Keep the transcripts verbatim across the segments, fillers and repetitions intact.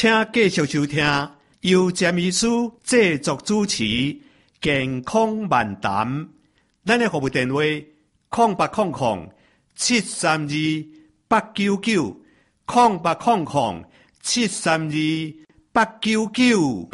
请继续收听由詹医师制作主持《健康漫谈》。咱的服务电话：空八空空七三二八九九，空八空空七三二八九九。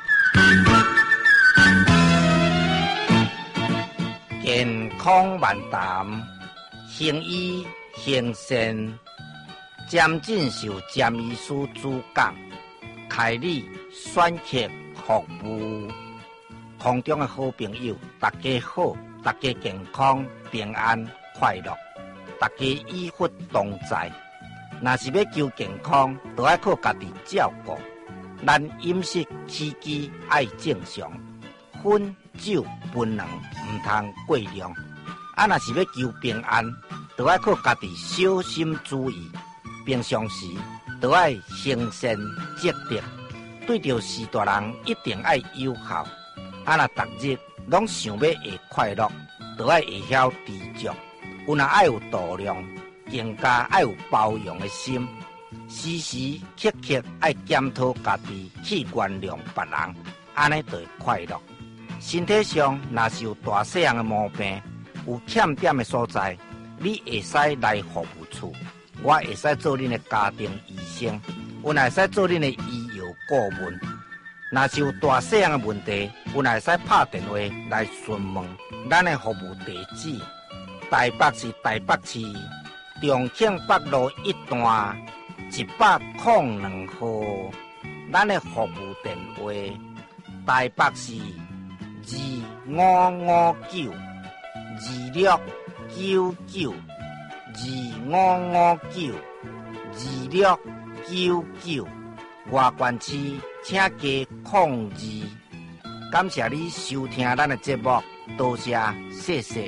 健康漫谈，行医行善，詹进修詹医师主讲，开立选客服务。空中的好朋友，大家好，大家健康平安快乐，大家医福同在。若是要求健康，就要靠家己照顾。咱饮食起居爱正常，烟酒槟榔唔通过量。啊，若是要求平安，就要靠家己小心注意。平常时就要行善积德，对着士大人一定要友好。啊，若逐日拢想要会快乐，就要会晓知足。有若爱有度量，更加爱有包容的心。时时刻刻爱检讨家己，去原谅别人，安尼就会快乐。身体上若是有大细样的毛病，有欠点的所在，你会使来服务处，我会使做恁的家庭医生，有会使做恁的医药顾问。若是有大细样的问题，有会使拍电话来询问。咱的服务地址：台北市台北市重庆北路一段一百零两号。咱的服务电话：台北市二五五九二六九九二五五九二六九九。外县市请加控二。感谢你收听咱的节目，多谢，谢谢。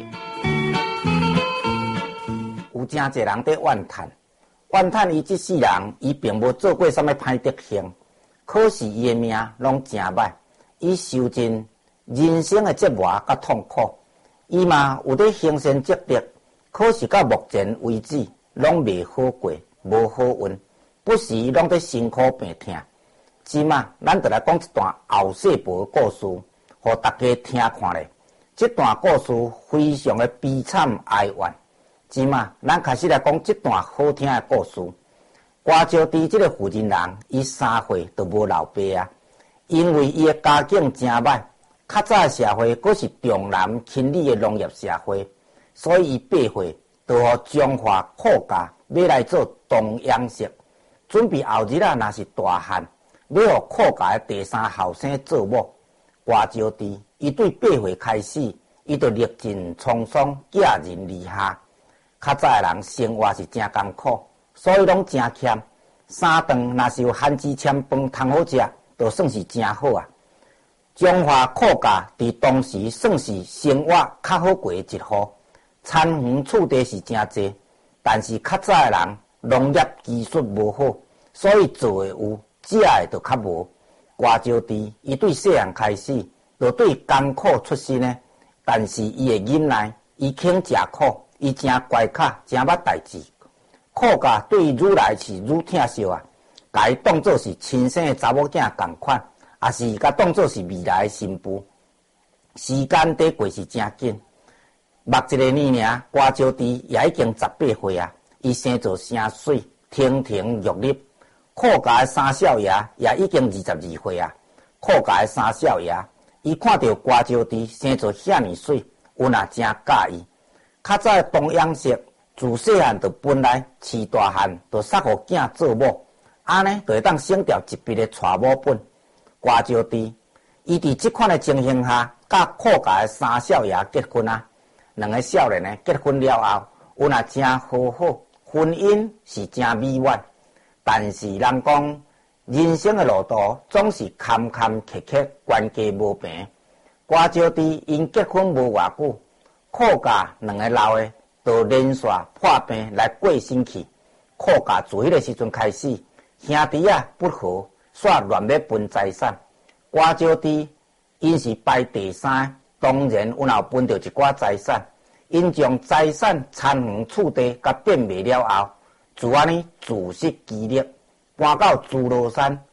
有真侪人在怨叹，怨叹伊这世人，伊并无做过什么歹德行，可是伊的命拢真歹，伊受尽人生的折磨甲痛苦。伊嘛有在行善积德，可是到目前为止，拢未好过，无好运。不时拢在辛苦病痛，即马咱就来讲一段后世婆的故事，互大家听看咧。这段故事非常的悲惨哀怨。即马咱开始来讲这段好听的故事。瓜招弟这个负责人，伊三岁都无老爸啊，因为伊的家境真歹。较早社会佫是重男轻女的农业社会，所以伊八岁就互中华苦家要来做东洋式。准备后日啊，若是大汉，要互酷家的第三后生做某。瓜招弟，伊对八岁开始，伊就历尽沧桑，寄人篱下。较早的人生活是真艰苦，所以拢真欠。三顿若是有番薯签饭通好食，就算是真好啊。中华酷家伫当时算是生活较好过的一户，产园厝地是真济，但是较早的人农业技术无好，所以做的有，食的就较无。瓜招弟伊对细汉开始就对艰苦出身呢，但是伊会忍耐，伊肯食苦，伊真乖巧，真捌代志。酷家对伊愈来是愈疼惜啊，甲伊当作是亲生的查某囝共款，也是甲当作是未来的新妇。时间在过是真紧，目一个年尔，瓜招弟也已经十八岁啊。伊生做生水，亭亭玉立。酷家的三少爷也已经二十二岁啊。酷家的三少爷，伊看到瓜招弟生做遐尼水，有若真介意。较早的东洋式，自细汉就本来饲大汉，就杀互囝做某，安尼就会当省掉一笔的娶某本。瓜招弟，伊伫即款的情形下，甲酷家的三少爷结婚啊。两个少年呢结婚了后，有若真好好。婚姻是真美满，但是人讲人生的路途总是坎坎坷坷，关家无平。瓜招弟因结婚无偌久，酷家两个老的就连续破病来过身去。酷家自迄个时阵开始，兄弟啊不和，煞乱要分财产。瓜招弟因是排第三，当然有脑分到一寡财产。因将财产、产园、厝地甲变卖了后，自安尼自食其力，搬到猪罗山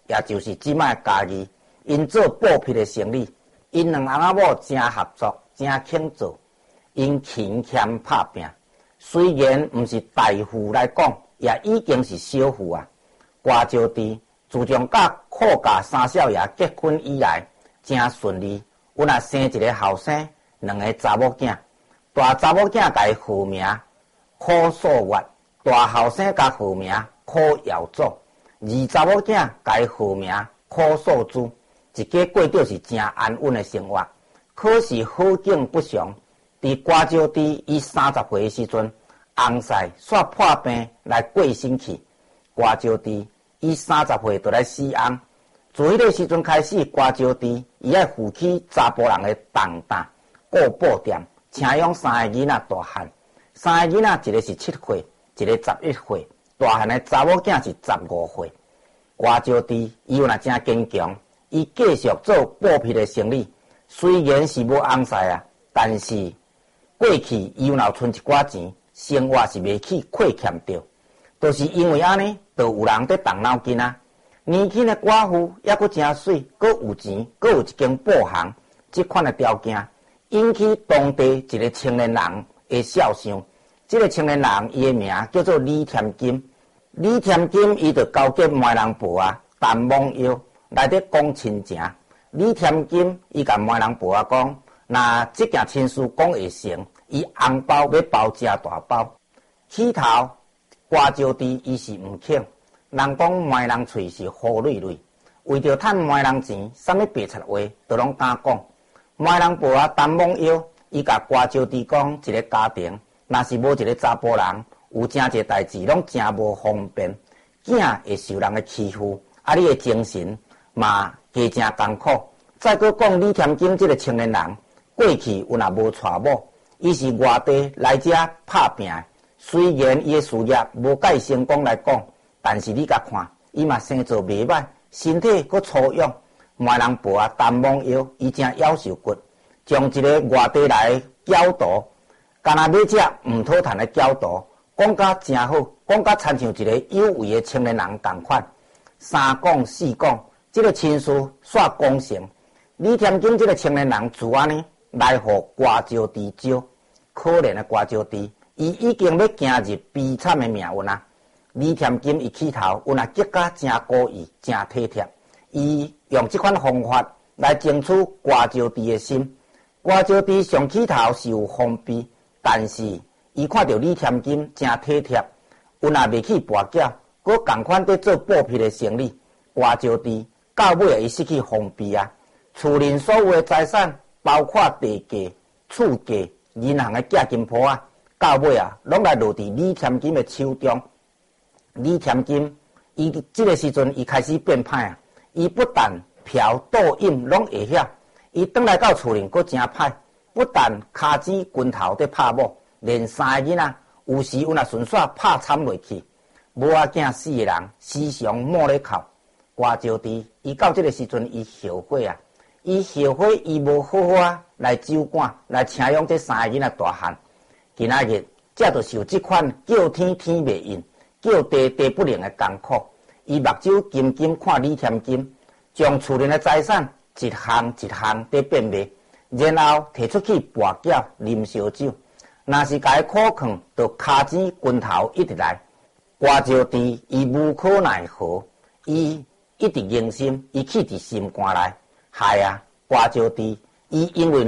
也就是即摆家己，因做布匹的生意，因两翁仔某真合作，真肯做，因勤俭拍拼。虽然毋是大富来讲，也已经是小富啊。瓜招弟自从甲酷家三少爷结婚以来，真顺利。有若生一个后生，两个查某囝。大查某囝家号名苦素月，大后生家号名苦瑶祖。二查某囝家号名苦素珠。一家过着是真安稳的生活。可是好景不常，伫瓜招弟伊三十岁的时阵，翁婿煞破病来过身去。瓜招弟伊三十岁就来死翁。自迄个时阵开始，瓜招弟伊爱负起查甫人的重担，顾布店，请养三个囡仔大汉。三个囡仔一个是七岁，一个十一岁，大汉的查某囝是十五岁。瓜招弟伊有若真坚强，伊继续做布匹的生意。虽然是无翁婿啊，但是过去伊有若存一寡钱，生活是袂去亏欠着。就是因为安尼，就有人伫动脑筋啊。年轻的寡妇也阁真水，阁有钱，阁有一间布行，这款的条件引起当地一个青年人的笑想。这个青年人伊的名叫做李添金。李添金伊就交给媒人婆啊，谈网友来伫讲亲情。李添金伊甲媒人婆啊讲，若这件亲事讲会成，伊红包要包真大包。起头瓜招弟伊是毋肯。人讲卖人喙是好蕊蕊，为着趁卖人钱，啥物白贼话都拢敢讲。卖人婆啊，谈网友，伊甲瓜招弟讲，一个家庭若是无一个查甫人，有真侪代志拢真无方便，囝会受人的欺负，啊，你的精神嘛加真艰苦。再搁讲李添金这个青年人，过去有若无娶某，伊是外地来遮拍拼的，虽然伊的事业无介成功来讲。但是你甲看，伊嘛生做袂歹，身体阁粗勇。卖人婆啊，谈网友，伊真夭寿骨，将一个外地来的狡徒，干那要食毋讨趁的狡徒，讲甲真好，讲甲亲像一个有为的青年人同款。三讲四讲，这个亲事煞讲成。李添金这个青年人自安尼来互瓜招弟招，可怜的瓜招弟，伊已经要行入悲惨的命运啊！李添金一起头，有若结果真故意、真体贴，伊用这款方法来争取瓜招弟的心。瓜招弟上起头是有封闭，但是伊看到李添金真体贴，有若袂去跋筊，佮同款在做布匹的生意。瓜招弟到尾啊，伊失去封闭啊，厝内所有的财产，包括地价、厝价、银行的价金铺啊，到尾啊，拢来落伫李添金的手中。李添金，伊这个时阵，伊开始变歹啊！伊不但嫖赌饮拢会晓，伊转来到厝里，佫真歹。不但骹钱拳头在拍某，连三个囡仔有时有若顺煞拍惨落去。母仔囝四个人时常摸咧哭。瓜招弟，伊到这个时阵，伊后悔啊！伊后悔，伊无好好啊来照管，来请养这三个囡仔大汉。今仔日，才着受这款叫天天袂应。叫地地不灵的艰苦，伊目睭金金看李添金，将厝内的财产一项一项地变卖，然后摕出去跋筊啉烧酒。若是家苦劝，就骹钱拳头一直来。瓜招弟伊无可奈何，伊一直硬心，伊气伫心肝内，害啊！瓜招弟伊因为